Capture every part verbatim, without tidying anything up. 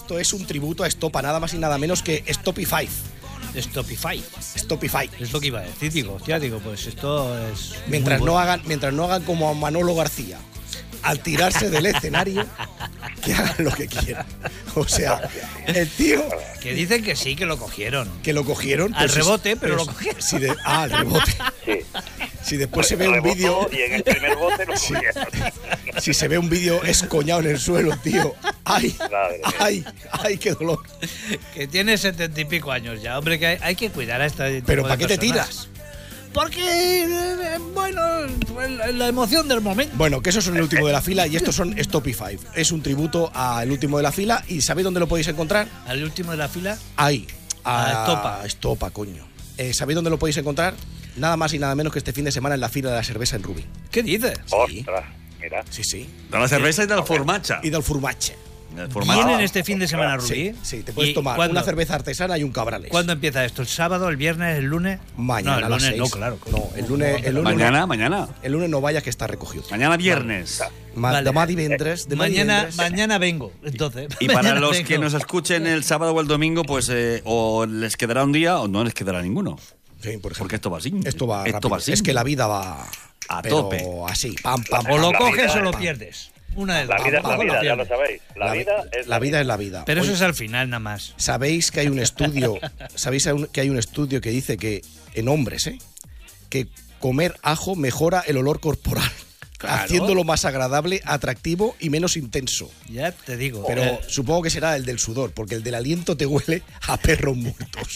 esto es un tributo a Estopa, nada más y nada menos que Stopify. Stopify. Stopify. Es lo que iba a decir, digo, hostia, digo, pues esto es... Mientras muy no bueno. hagan, mientras no hagan como a Manolo García, al tirarse del escenario, que hagan lo que quieran. O sea, el tío Que dicen que sí, que lo cogieron. que lo cogieron... Al pues, rebote, es- pero pues, lo cogieron. Si de, ah, al rebote. Sí. Si después se ve Rebotó un vídeo... y en el primer bote lo Sí. cogieron. Si se ve un vídeo escoñado en el suelo, tío. ¡Ay! Madre mía. ¡Ay! ¡Ay, qué dolor! Que tiene setenta y pico años ya. Hombre, que hay, hay que cuidar a esta. Pero ¿para qué te tiras? Porque, eh, bueno, la, la emoción del momento. Bueno, que esos son el último de la fila y estos son Stopify. Es un tributo al último de la fila. ¿Y sabéis dónde lo podéis encontrar? Al último de la fila, Ahí. A Estopa. Estopa, coño. Eh, ¿Sabéis dónde lo podéis encontrar? Nada más y nada menos que este fin de semana en la fila de la cerveza en Rubí. ¿qué dices? Ostras, mira. Sí, sí. De la cervesa y del formatge. Y del Furmache. El formatge. ¿Vienen este fin de semana, Rubí? Sí, sí, te puedes ¿Y tomar cuándo? una cerveza artesana y un cabrales. ¿Cuándo empieza esto? ¿El sábado, el viernes, el lunes? Mañana No, a el las lunes no, seis. claro. No, el lunes, el lunes Mañana, mañana. El lunes no vayas que está recogido. Mañana viernes. Ma Vale. Demà divendres, demà Mañana, divendres. mañana vengo, entonces. Y para Mañana los vengo. que nos escuchen el sábado o el domingo, pues eh, o les quedará un día o no les quedará ninguno. Sí, por ejemplo. Porque esto va así. Esto va Esto rápido. va así. Es que la vida va A pero tope. así, pam, pam, O lo La coges vida- o lo pierdes. Una de La dos. vida es la O lo vida, ya lo pierdes. sabéis. La, La, vida es la vida es la vida. Pero eso Oye, es al final nada más. ¿sabéis que hay un estudio, sabéis que hay un estudio que dice que en hombres, ¿eh? que comer ajo mejora el olor corporal, Claro. haciéndolo más agradable, atractivo y menos intenso? Ya te digo. Pero eh, supongo que será el del sudor, porque el del aliento te huele a perros muertos.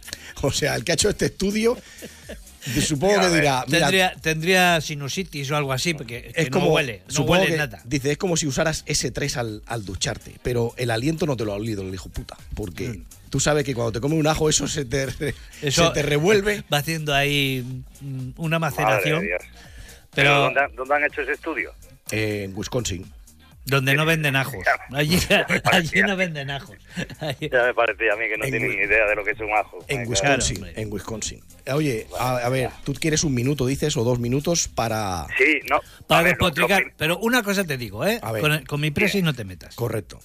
O sea, el que ha hecho este estudio, supongo que dirá, mira, tendría, tendría sinusitis o algo así, porque que es como, no huele, no supongo huele que, nada. dice, es como si usaras ese tres al, al ducharte, pero el aliento no te lo ha olido, el hijo puta, porque Mm. tú sabes que cuando te comes un ajo eso se te, Eso se te revuelve. Va haciendo ahí mm, una Madre maceración, de Dios. pero ¿dónde, ¿dónde han hecho ese estudio? En Wisconsin. donde no venden ajos. Allí, allí no venden ajos. Allí- Ya me parecía a mí que no En tienen Wi- ni idea de lo que es un ajo. En Venga. Wisconsin, hombre. en Wisconsin. Oye, a, a ver, tú quieres un minuto, dices, o dos minutos para... Sí, no. Para a ver, lo- lo despotricar. prim- Pero una cosa te digo, ¿eh? A ver. Con, el- con mi presi no te metas. Correcto.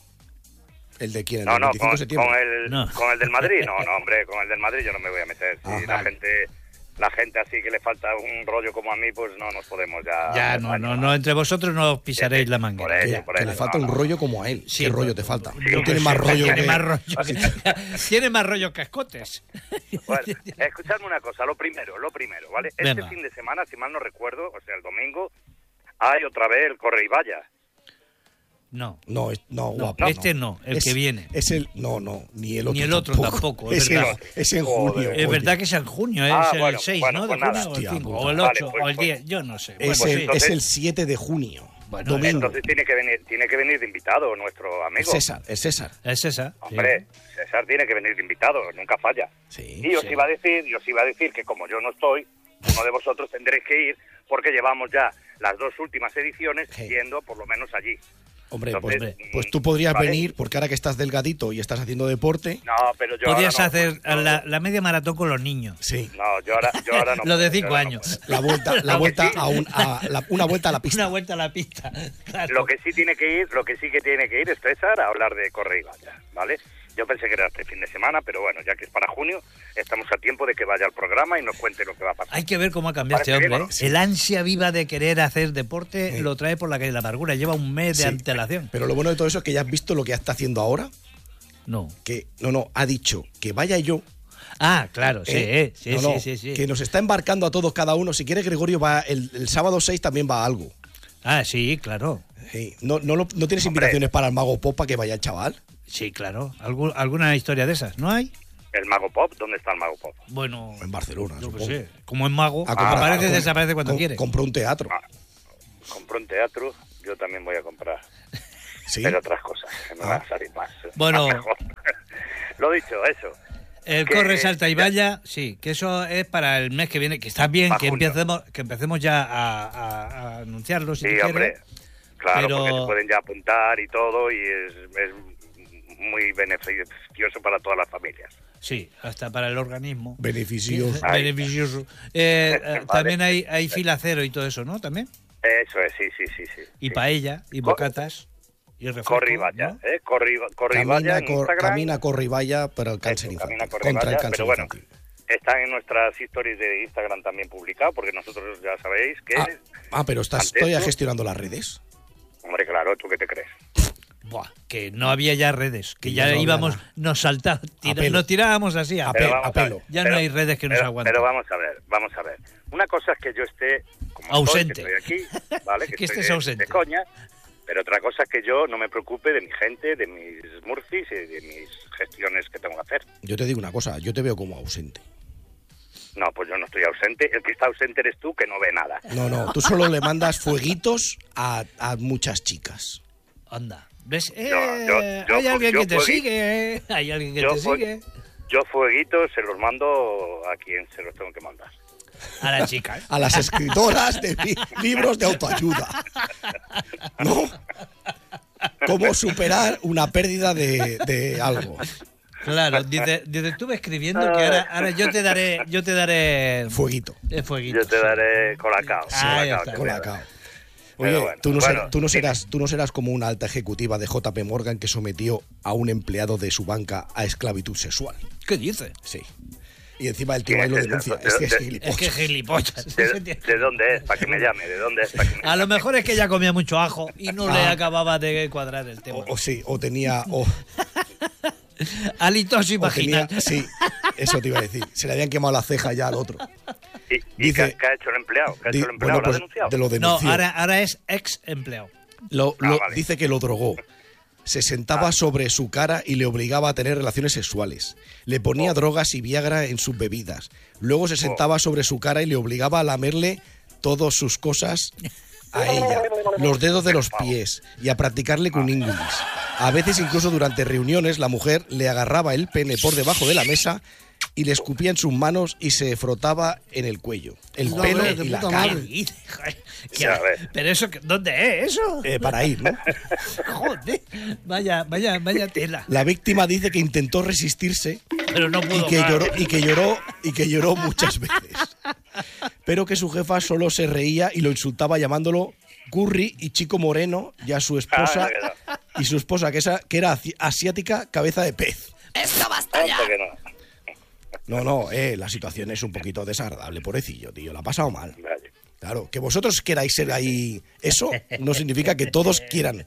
¿El de quién? ¿El No, del no, veinticinco de con, septiembre? con el, No. con el del Madrid, no, no, hombre, con el del Madrid yo no me voy a meter. Si Ah, la vale. gente, la gente así que le falta un rollo como a mí, pues no nos podemos ya. Ya, no, no, no, entre vosotros no os pisaréis la Por manguera. eso, Que, por que eso, le falta no, un no. rollo como a él. Sí, ¿Qué pues, rollo te falta? sí, Tú tienes más rollo Tiene que... más rollo que, tiene más rollo que escotes. Bueno, escuchadme una cosa, lo primero, lo primero, ¿vale? Este Venga. fin de semana, si mal no recuerdo, o sea, el domingo, hay otra vez el Corre y Vaya. No. No, es- no, No, guapo. este no, el Es- que viene. Es el... No, no, ni el otro Ni el otro tampoco, es es, en, verdad. es en Joder. junio. Es oye. verdad que es en junio, ¿eh? Ah, es el bueno, seis, bueno, ¿no? pues de nada. junio, o el Hostia cinco, puta. o el Vale, ocho, pues, o el pues. diez, yo no sé. Es, Bueno, el, sí. entonces- es el siete de junio. Bueno, domingo. Entonces tiene que venir, tiene que venir de invitado nuestro El amigo. César, el César. Es esa. sí. Hombre, César tiene que venir de invitado, nunca falla. Sí. Y os sí. iba a decir, y os iba a decir que como yo no estoy, uno de vosotros tendréis que ir porque llevamos ya las dos últimas ediciones Sí. yendo por lo menos allí. Hombre, Entonces, pues, mm, pues tú podrías ¿vale? venir, porque ahora que estás delgadito y estás haciendo deporte... No, pero yo Podías ahora no, hacer no, la, la media maratón con los niños. Sí. No, yo ahora, yo ahora no. Lo de puedo, yo cinco ahora no años. La vuelta, la Lo vuelta que sí- a, un, a la- una vuelta a la pista. Una vuelta a la pista. Claro. Lo que sí tiene que ir, lo que sí que tiene que ir es César a hablar de Corre y Vaya, ¿vale? Yo pensé que era este fin de semana, pero bueno, ya que es para junio, estamos a tiempo de que vaya al programa y nos cuente lo que va a pasar. Hay que ver cómo ha cambiado este Parece hombre. bien, ¿no? ¿eh? El ansia viva de querer hacer deporte Sí. lo trae por la calle de la amargura. Lleva un mes de Sí. antelación. Pero lo bueno de todo eso es que ya has visto lo que está haciendo ahora. No. Que, no, no, ha dicho que vaya yo. Ah, claro, sí, ¿eh? eh, sí, No, no, sí, sí, sí. Que nos está embarcando a todos cada uno. Si quiere, Gregorio va el, el sábado seis también va a algo. Ah, sí, claro. Sí. ¿No, no, lo- ¿No tienes Hombre. invitaciones para el Mago Pop para que vaya el chaval? Sí, claro. ¿Algún- ¿Alguna historia de esas? ¿No hay? ¿El Mago Pop? ¿Dónde está el Mago Pop? Bueno, En Barcelona, yo qué supongo. sé. Como en Mago, A comprar- aparece y com- desaparece cuando com- quiere. Compró un teatro. Ah, compró un teatro, yo también voy a comprar. Sí. Pero otras cosas, que me Ah. van a salir más. Bueno. más mejor. Lo dicho, eso. El que- corre, salta y ya- vaya, sí, que eso es para el mes que viene, que está bien Pa' que junio. empecemos, que empecemos ya a, a- a anunciarlo si Sí, tú hombre. quieres. Claro, Pero- porque se pueden ya apuntar y todo y es, es muy beneficioso para todas las familias. Sí, hasta para el organismo. Beneficioso. Ay. Beneficioso. Eh, eh, Vale. También hay, hay fila cero y todo eso, ¿no? También. Eso es, sí, sí, sí. sí Y sí. paella, y Co- bocatas. Y el refresco, corre y vaya, ¿no? ¿eh? Corre, y- corre y vaya Camina, en cor- Instagram. camina, corre y vaya, pero el Eso, cáncer camina, infantil. corre y Contra el vaya, cáncer pero bueno, infantil. están en nuestras stories de Instagram también publicadas, porque nosotros ya sabéis que... Ah, ah, pero estás ante todavía esto- gestionando las redes. Hombre, claro, ¿tú qué te crees? Buah, que no había ya redes, que Que ya ya no íbamos, había nada. nos saltábamos, pelo. nos tirábamos así a, A Pero pelo, vamos a pelo. ver, Ya pero- no hay redes que nos pero- aguanten. Pero vamos a ver, vamos a ver. Una cosa es que yo esté como Ausente. estoy, que estoy aquí, ¿vale? Que estoy estés de- ausente. de coña, pero otra cosa es que yo no me preocupe de mi gente, de mis murcis y de mis gestiones que tengo que hacer. Yo te digo una cosa, yo te veo como ausente. No, pues yo no estoy ausente. El que está ausente eres tú, que no ve nada. No, no, tú solo le mandas fueguitos a, a muchas chicas. Anda. ¿Ves? Eh, yo- yo- hay alguien yo que te fue- sigue, eh. Hay alguien que yo te fue- sigue. Yo fueguitos se los mando a quien se los tengo que mandar. A la chica. ¿eh? A las escritoras de li- libros de autoayuda. ¿No? ¿Cómo superar una pérdida de, de algo? Claro, dice, dice, estuve escribiendo que ahora, ahora yo te daré, yo te daré Fueguito. eh, fueguito. Yo te daré colacao. Ah, ya colacao, está. te Colacao. daré. Oye, Pero bueno, tú, no bueno, ser- tú no dime. serás, tú no serás como una alta ejecutiva de J P Morgan que sometió a un empleado de su banca a esclavitud sexual. ¿Qué dice? Sí. Y encima el tío ¿Quién ahí lo es ese? denuncia. ¿De- Es que es de- gilipollas. Es que gilipollas. ¿De, de dónde es? Para que me llame. ¿De dónde es? Para que me A lo mejor es que ella comía mucho ajo y no le Ah. acababa de cuadrar el tema. O, o sí, o tenía... O, Halitosis o tenía vaginal. sí, eso te iba a decir. Se le habían quemado la ceja ya al otro. ¿Y, y Dice- qué, qué ha hecho el empleado? ¿Qué ha Di- hecho el empleado? bueno, ¿Lo ha pues denunciado? de lo No, denunció. ahora, ahora es ex empleado. Lo- Ah, lo- vale. Dice que lo drogó. Se sentaba Ah. sobre su cara y le obligaba a tener relaciones sexuales. Le ponía Oh. drogas y Viagra en sus bebidas. Luego se sentaba sobre su cara y le obligaba a lamerle todas sus cosas a ella, los dedos de los pies y a practicarle cuníngulis. A veces incluso durante reuniones la mujer le agarraba el pene por debajo de la mesa y le escupía en sus manos y se frotaba en el cuello, el No, pelo hombre, de y la puta cara. madre. ¿Qué dice? Joder, ¿qué- Ya ves. Pero eso, ¿dónde es eso? Eh, para ir, ¿no? Joder, vaya, vaya, vaya tela. La víctima dice que intentó resistirse Pero no y pudo. que claro. lloró y que lloró y que lloró muchas veces, pero que su jefa solo se reía y lo insultaba llamándolo curry y chico moreno, y a su esposa Ah, y su esposa que, esa, que era asi- asiática, cabeza de pez. Anda que no. No, no, eh, la situación es un poquito desagradable, pobrecillo, tío, la ha pasado mal. Vale. Claro, que vosotros queráis ser ahí, eso no significa que todos quieran.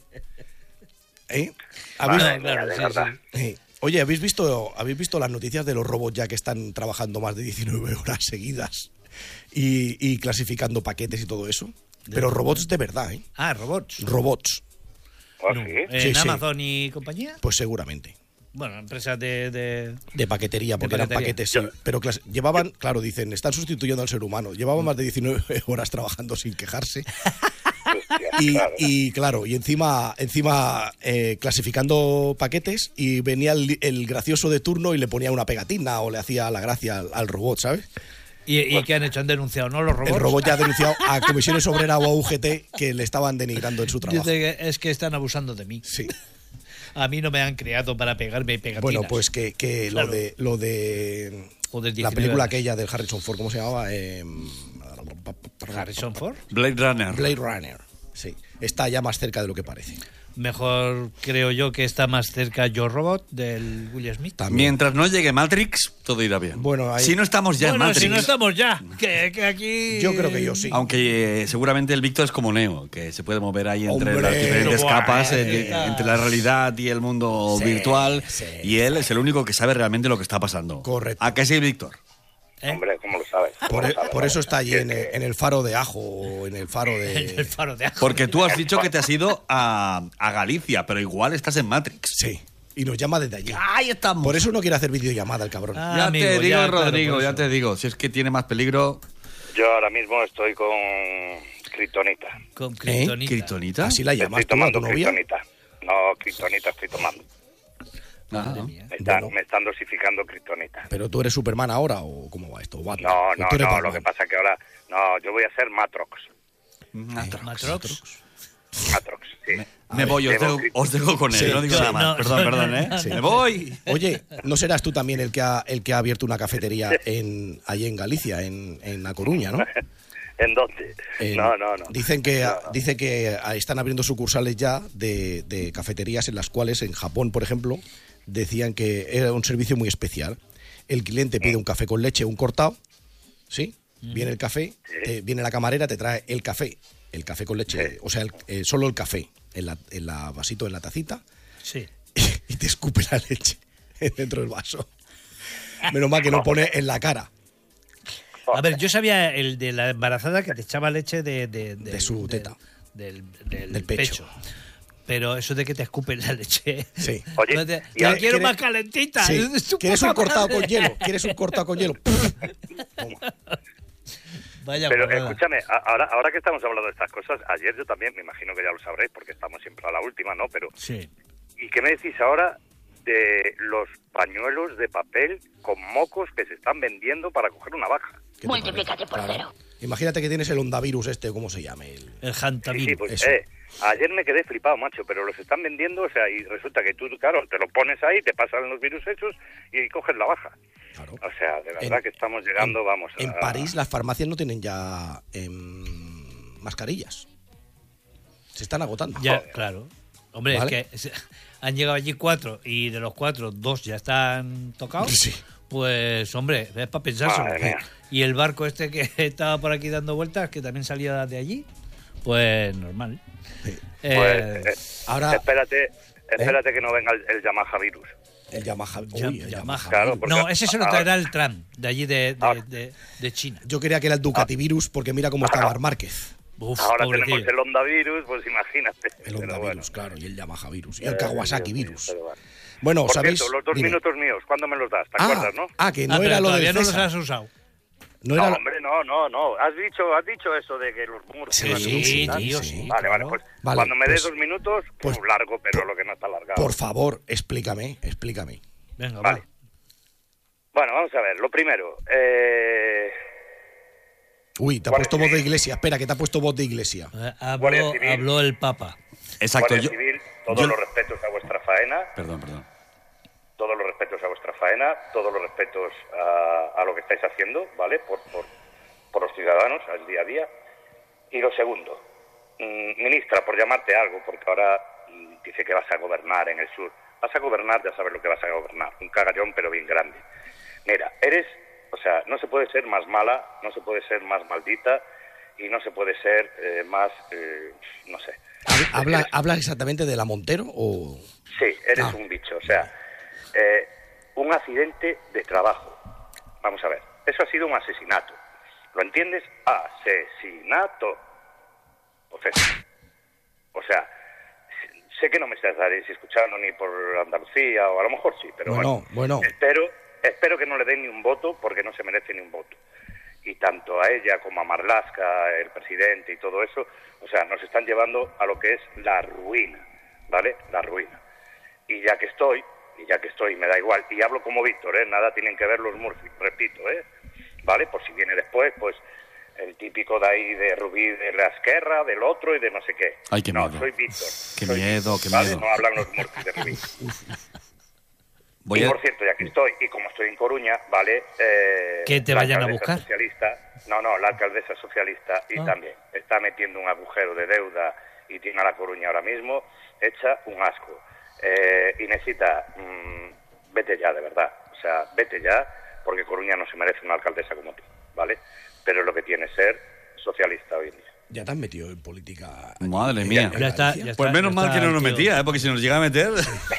¿Eh? ¿Habéis- Madre claro, mía, de sí, verdad. Eh, Oye, ¿habéis visto, ¿habéis visto las noticias de los robots ya que están trabajando más de diecinueve horas seguidas y, y clasificando paquetes y todo eso? Pero robots de verdad, ¿eh? Ah, robots. Robots, ¿Oh, No, sí? ¿En Sí, sí. Amazon y compañía? pues seguramente. Bueno, empresas de... de- De paquetería, porque eran paquetería. paquetes, sí. Pero clas- llevaban, claro, dicen, están sustituyendo al ser humano. Llevaban más de diecinueve horas trabajando sin quejarse. Hostia, Y, claro. y, claro, y encima, encima eh, clasificando paquetes y venía el, el gracioso de turno y le ponía una pegatina o le hacía la gracia al, al robot, ¿sabes? ¿Y, y qué han hecho? ¿Han denunciado, no, los robots? El robot ya ha denunciado a Comisiones Obreras o a U G T que le estaban denigrando en su trabajo. Dice que es que están abusando de mí. Sí. A mí no me han creado para pegarme pegatinas. Bueno, pues que, que Claro. lo de lo de Joder, la diecinueve película horas. aquella del Harrison Ford, ¿cómo se llamaba? Eh, Harrison Ford. Blade Runner. Blade Runner. Sí. Está ya más cerca de lo que parece. Mejor creo yo que está más cerca Yo Robot del Will Smith. También. Mientras no llegue Matrix, todo irá bien. Bueno, ahí- Si no estamos ya bueno, en Matrix. si no estamos ya, que, que aquí... Yo creo que yo sí. Aunque eh, seguramente el Víctor es como Neo, que se puede mover ahí entre Hombre, las diferentes buah, capas, eh, eh, entre la realidad y el mundo Sí, virtual. sí, y él es el único que sabe realmente lo que está pasando. Correcto. ¿A qué sí, Víctor? ¿Eh? Hombre, ¿cómo lo sabes? ¿Cómo Por, lo e- sabes? por eso está allí Que- en el, en el faro de Ajo o en el faro En el de... faro de ajo. Porque tú has dicho que te has ido a, a Galicia, pero igual estás en Matrix. Sí. Y nos llama desde allí. Ahí estamos. Por eso no quiere hacer videollamada el cabrón. Ah, ya amigo, te digo, ya, claro, Rodrigo, por ya eso. te digo. Si es que tiene más peligro. Yo ahora mismo estoy con Kryptonita. Con Kryptonita. ¿Kryptonita? Así la llamas Estoy tú a tu tomando novia. Kryptonita. No, Kryptonita estoy tomando. Ah, Madre mía. Me están, Bueno. me están dosificando Kryptonita. Pero tú eres Superman ahora o cómo va esto. ¿O Batman? No, ¿O no, tú eres no, Batman? lo que pasa que ahora... No, yo voy a ser Matrox. Matrox. Matrox. Matrox, sí. Me voy, os Llevo dejo, Kryp- os dejo con él, Sí, no digo yo- nada más. no, perdón, no, perdón, no, ¿eh? no, Sí. Me voy. Oye, ¿no serás tú también el que ha, el que ha abierto una cafetería en, allí en Galicia, en, en A Coruña, no? ¿En dónde? En- no, no, no. Dicen que, No, no. dice que están abriendo sucursales ya de, de cafeterías en las cuales, en Japón, por ejemplo, decían que era un servicio muy especial. El cliente pide un café con leche, un cortado, ¿sí? Viene el café, te- viene la camarera, te trae el café, el café con leche, Sí. o sea, el- eh, solo el café, en la, en la vasito, en la tacita, Sí. y te escupe la leche dentro del vaso. Menos mal que no pone en la cara. A ver, yo sabía el de la embarazada que te echaba leche de... De, del- De su del- teta. Del, del Del pecho. pecho. Pero eso de que te escupen la leche... Sí. Oye, No te- y la ahora- quiero ¿quieres- más calentita. Sí. Es tu ¿Quieres puta un cortado madre. con hielo? ¿Quieres un cortado con hielo? Toma. Vaya Pero borrada. escúchame, a- ahora, ahora que estamos hablando de estas cosas, ayer yo también, me imagino que ya lo sabréis, porque estamos siempre a la última, ¿no? Pero, Sí. ¿y qué me decís ahora de los pañuelos de papel con mocos que se están vendiendo para coger una baja? ¿Qué te Multiplícate parece? por Claro. Imagínate que tienes el ondavirus este, ¿cómo se llame? El- El Sí, sí, hantavirus. pues, eso. eh, ayer me quedé flipado, macho, pero los están vendiendo, o sea, y resulta que tú, claro, te lo pones ahí, te pasan los virus hechos y coges la baja. Claro. O sea, de verdad En- que estamos llegando, en, vamos a... En París las farmacias no tienen ya em, mascarillas. Se están agotando. Ya, claro. Hombre, ¿Vale? es que se- han llegado allí cuatro y de los cuatro, dos ya están tocados. Sí. Pues, hombre, es para pensárselo. Madre mía. Y el barco este que estaba por aquí dando vueltas, que también salía de allí, pues normal. Sí. Eh, Pues, eh, Ahora- espérate, espérate que no venga el, el Yamaha virus. El Yamaha. Ya- uy, el Yamaha. Yamaha. Claro, porque no, ese se lo ahora- traerá el Trump, de allí de, de, Ah. de- de China. Yo quería que era el Ducati virus porque mira cómo está Mar Márquez. Uf, Ahora pobrecillo. tenemos el Honda virus, pues imagínate. El Pero Honda bueno. virus, claro, y el Yamaha virus. Y el Eh, Kawasaki Dios mío, virus. pero bueno. Bueno, Por ¿sabéis? cierto, los dos Dime. minutos míos, ¿cuándo me los das? ¿Te Ah, acuerdas, no? ah, que no Ah, pero era lo todavía del no los César. has usado. No No, era lo- hombre, no, no, no. Has dicho, has dicho eso de que los muros... Sí, que no se usan, sí, ¿no? tío, sí, Vale, vale, claro. pues Vale, cuando me pues- des dos minutos, pues- pues largo, pero lo que no está largado. Por favor, explícame, explícame. Venga, Vale. vale. Bueno, vamos a ver, lo primero, eh... Uy, te ha Guardia puesto voz de Civil. iglesia. Espera, que te ha puesto voz de iglesia. Eh, Guardia Habló, Civil. habló el Papa. Exacto. Guardia Yo, Civil, todos yo- los respetos a vuestra faena, Perdón, perdón. todos los respetos a vuestra faena, todos los respetos a, a lo que estáis haciendo, ¿vale? Por, por, por los ciudadanos, al día a día. Y lo segundo, mm, ministra, por llamarte algo, porque ahora mm, dice que vas a gobernar en el sur. Vas a gobernar, ya sabes lo que vas a gobernar, un cagallón pero bien grande. Mira, eres, o sea, no se puede ser más mala, no se puede ser más maldita y no se puede ser eh, más, eh, no sé. Hab- ¿Habla, ¿Habla exactamente de la Montero o...? Sí, eres Ah. un bicho. O sea, eh, un accidente de trabajo. Vamos a ver, eso ha sido un asesinato. ¿Lo entiendes? Asesinato. Pues eso. O sea, sé que no me estaréis escuchando ni por Andalucía, o a lo mejor sí, pero Bueno, bueno. bueno. Espero, espero que no le den ni un voto porque no se merece ni un voto. Y tanto a ella como a Marlaska, el presidente y todo eso, o sea, nos están llevando a lo que es la ruina, ¿vale? La ruina. Y ya que estoy, y ya que estoy, me da igual, y hablo como Víctor, ¿eh? Nada tienen que ver los Murphy, repito, ¿eh? ¿Vale? Por si viene después, pues, el típico de ahí de Rubí de la Esquerra, del otro y de no sé qué. Ay, qué no, miedo. soy Víctor. Qué soy miedo, Víctor, qué ¿vale? miedo. No hablan los Murphy de Rubí. Voy Y a... por cierto, ya que estoy, y como estoy en Coruña, ¿vale? Eh, ¿Que te la vayan a alcaldesa buscar? Socialista, no, no, la alcaldesa socialista y Ah. también está metiendo un agujero de deuda y tiene a La Coruña ahora mismo hecha un asco. Eh, y necesita, mmm, vete ya, de verdad. O sea, vete ya, porque Coruña no se merece una alcaldesa como tú, ¿vale? Pero es lo que tiene ser socialista hoy en día. Ya te has metido en política. Madre en- mía. en Ya está, Galicia. ya está. Pues menos mal está que no el nos tío. metía, ¿eh? Porque si nos llega a meter...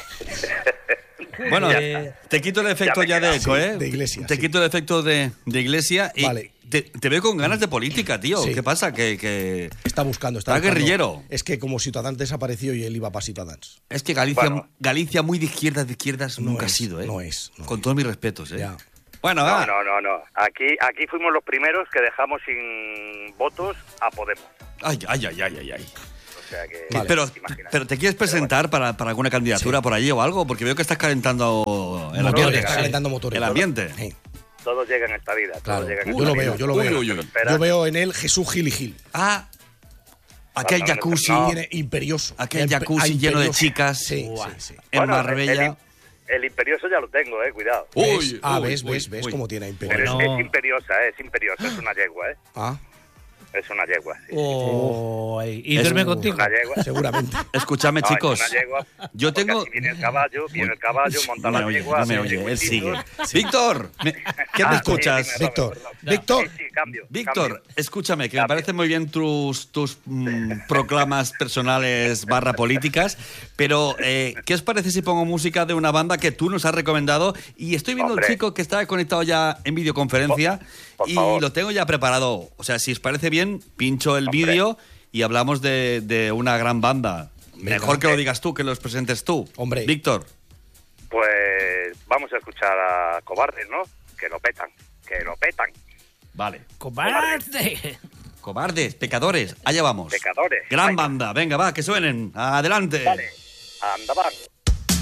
Bueno, Eh, te quito el efecto ya ya, me he de quedado, eco, sí, ¿eh? de iglesia, Te sí. quito el efecto de, de iglesia y Vale. te, te veo con ganas de política, tío. Sí. ¿Qué pasa? Que, que... Está buscando, está, Está buscando. guerrillero. Es que como Ciudadanos desapareció y él iba para Ciudadanos. Es que Galicia, Bueno. Galicia muy de izquierdas, de izquierdas No nunca es, ha sido, ¿eh? no es, no Con es. todos mis respetos, ¿eh? Ya. Bueno, No, va. no, no, no. Aquí, aquí fuimos los primeros que dejamos sin votos a Podemos. Ay, ay, ay, ay, ay, ay. O sea que... Vale. Pero, imagínate. pero ¿te quieres presentar para, para alguna candidatura por allí o algo? Porque veo que estás calentando el Motores, ambiente. está calentando motores. El ambiente. Sí, Todo llega en esta vida. claro. Todo llega en Yo esta lo vida. veo, yo lo Uy, veo. uy, uy. Espera. Yo veo en él Jesús Gil y Gil. Ah, aquel No, no, no, jacuzzi no. Tiene imperioso. Aquel Impe- jacuzzi ah, lleno de imperioso. chicas. Sí, Buah. sí, sí. en Bueno, Marbella. El, el imperioso ya lo tengo, eh, cuidado. ¿Ves? Uy, ah, uy, ves, uy, ves, ves uy. cómo tiene Pero imperioso. es, Bueno. es imperiosa, eh, es imperiosa, es una yegua, ¿eh? Ah, Es una yegua, sí. Oh, ¿y Es duerme un- contigo? Una yegua. Seguramente. Escúchame, No, chicos. es una yegua, Yo porque tengo... así viene el caballo, viene el caballo, monta No me la oye, yegua... no me hace oye, él circuititos. sigue. Víctor, me- ¿qué me Ah, escuchas? sí, dime, Víctor, perdón, perdón. Víctor. Sí, sí, cambio. Víctor, cambio. escúchame, que me Cambio. parecen muy bien tus, tus mm, proclamas personales barra políticas, pero eh, ¿qué os parece si pongo música de una banda que tú nos has recomendado? Y estoy viendo Hombre. un chico que está conectado ya en videoconferencia Por- por y favor. lo tengo ya preparado. O sea, si os parece bien, pincho el Hombre. vídeo y hablamos de, de una gran banda. Venga. Mejor que lo digas tú, que los presentes tú. Hombre. Víctor. Pues vamos a escuchar a Cobardes, ¿no? Que lo petan, que lo petan. Vale. ¡Cobarde! Cobardes, pecadores, allá vamos. Pecadores. Gran Venga. banda, venga, va, que suenen. Adelante. Vale, anda, va.